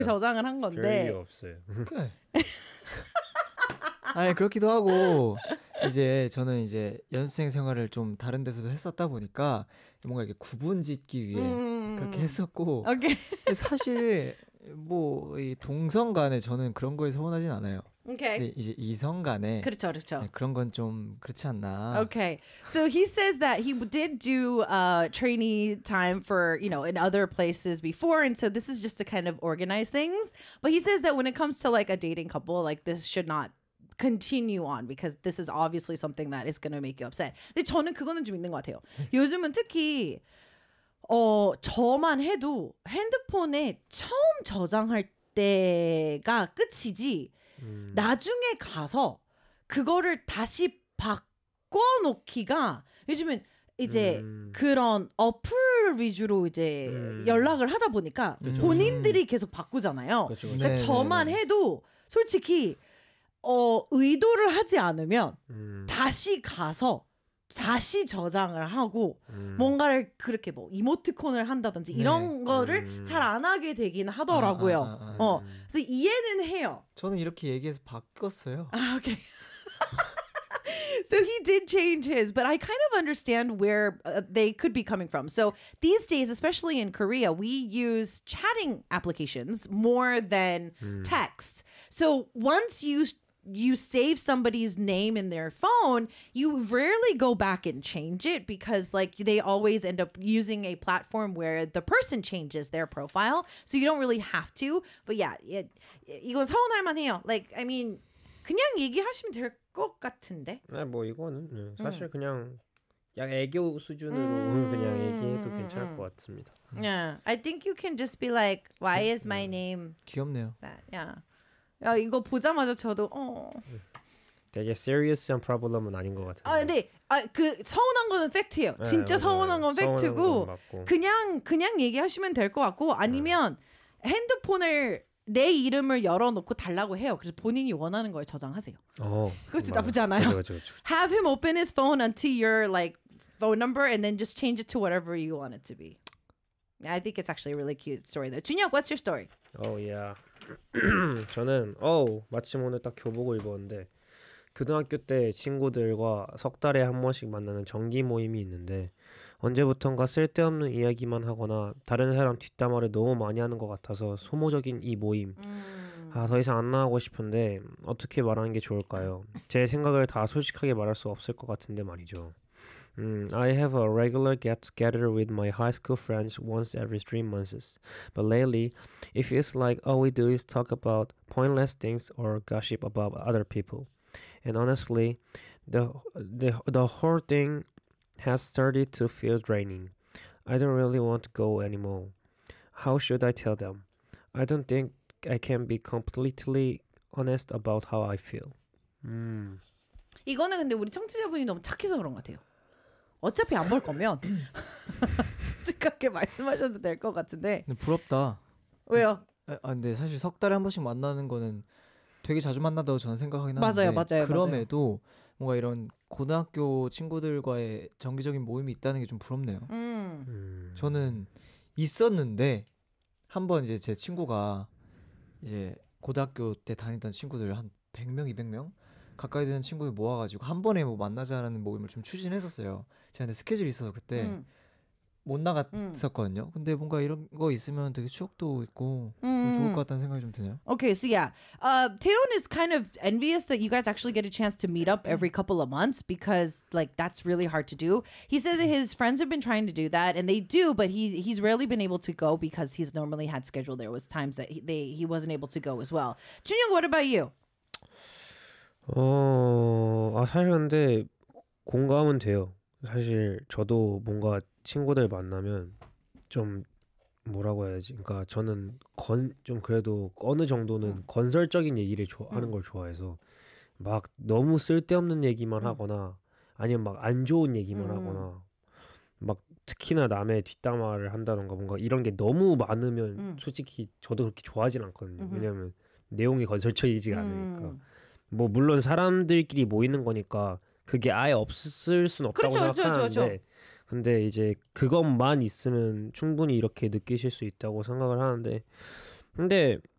저장을 한 건데. 별일 없어요. 그래. 아니 그렇기도 하고 이제 저는 이제 연수생 생활을 좀 다른 데서도 했었다 보니까 뭔가 이렇게 구분짓기 위해 그렇게 했었고 오케이. 사실 뭐 이 동성 간에 저는 그런 거에 서운하진 않아요. Okay. 근데 이제 이성 간에 그렇죠, 그렇죠. 네, 그런 건 좀 그렇지 않나. Okay. So he says that he did do trainee time for, you know, in other places before. And so this is just to kind of organize things. But he says that when it comes to like a dating couple, like this should not continue on because this is obviously something that is going to make you upset. 근데 저는 그거는 좀 있는 것 같아요. 요즘은 특히 저만 해도 핸드폰에 처음 저장할 때가 끝이지 나중에 가서 그거를 다시 바꿔놓기가 요즘은 이제 그런 어플 위주로 이제 연락을 하다 보니까 본인들이 계속 바꾸잖아요. 그쵸, 그쵸. 그러니까 네, 저만 네, 네. 해도 솔직히 의도를 하지 않으면 다시 가서 다시 저장을 하고 뭔가를 그렇게 뭐 이모티콘을 한다든지 이런 거를 잘 안 하게 되긴 하더라고요. 그래서 이해는 해요. 저는 이렇게 얘기해서 바꿨어요. Ah, okay. So he did change his, but I kind of understand where they could be coming from. So these days, especially in Korea, we use chatting applications more than text. So once you save somebody's name in their phone, you rarely go back and change it because like they always end up using a platform where the person changes their profile. So you don't really have to. But yeah, 이건 서운할 만해요. Like, I mean, 그냥 얘기하시면 될 것 같은데. 뭐 이거는 사실 그냥 약 애교 수준으로 그냥 얘기해도 괜찮을 것 같습니다. Yeah, I think you can just be like, why is my name 귀엽네요. that? Yeah. 야, 이거 보자마자 저도 되게 serious한 problem은 아닌 것 같아요. 근데 그 서운한 거는 팩트예요. 진짜 맞아요. 서운한 건 서운한 팩트고 건 맞고. 그냥 얘기하시면 될 것 같고 아니면 핸드폰을 내 이름을 열어놓고 달라고 해요. 그래서 본인이 원하는 걸 저장하세요. 그것도 나쁘지 않아요. 그쵸. Have him open his phone onto your like phone number and then just change it to whatever you want it to be. I think it's actually a really cute story though. 준혁, what's your story? yeah. 저는 마침 오늘 딱 교복을 입었는데 고등학교 때 친구들과 석 달에 한 번씩 만나는 정기 모임이 있는데 언제부턴가 쓸데없는 이야기만 하거나 다른 사람 뒷담화를 너무 많이 하는 것 같아서 소모적인 이 모임 더 이상 안 나가고 싶은데 어떻게 말하는 게 좋을까요? 제 생각을 다 솔직하게 말할 수 없을 것 같은데 말이죠. I have a regular get-together with my high school friends once every 3 months. But lately, it feels like all we do is talk about pointless things or gossip about other people. And honestly, the whole thing has started to feel draining. I don't really want to go anymore. How should I tell them? I don't think I can be completely honest about how I feel. 이거는 근데 우리 청취자분이 너무 착해서 그런 것 같아요. 어차피 안 볼 거면 솔직하게 말씀하셔도 될 것 같은데. 근데 부럽다. 왜요? 근데 사실 석 달에 한 번씩 만나는 거는 되게 자주 만난다고 저는 생각하긴 하는데 맞아요. 그럼에도 뭔가 이런 고등학교 친구들과의 정기적인 모임이 있다는 게 좀 부럽네요. 저는 있었는데 한 번 이제 제 친구가 이제 고등학교 때 다니던 친구들 한 100명, 200명 가까이 되는 친구들 모아가지고 한 번에 뭐 만나자라는 모임을 좀 추진했었어요. 제가 근데 스케줄이 있어서 그때 못 나갔었거든요. 근데 뭔가 이런 거 있으면 되게 추억도 있고 좋을 것 같다는 생각이 좀 드네요. Okay, so yeah, Taehoon is kind of envious that you guys actually get a chance to meet up every couple of months because like that's really hard to do. He said that his friends have been trying to do that and they do, but he's rarely been able to go because he's normally had scheduled. There was times that he wasn't able to go as well. 준영, what about you? 사실 근데 공감은 돼요. 사실 저도 뭔가 친구들 만나면 좀 뭐라고 해야지? 그러니까 저는 좀 그래도 어느 정도는 건설적인 얘기를 하는 걸 좋아해서 막 너무 쓸데없는 얘기만 하거나 아니면 막 안 좋은 얘기만 하거나 막 특히나 남의 뒷담화를 한다던가 뭔가 이런 게 너무 많으면 솔직히 저도 그렇게 좋아하진 않거든요. 왜냐면 내용이 건설적이지가 않으니까. 뭐 물론 사람들끼리 모이는 거니까 그게 아예 없을 순 없다고 생각하는데 근데 이제 그것만 있으면 충분히 이렇게 느끼실 수 있다고 생각을 하는데 근데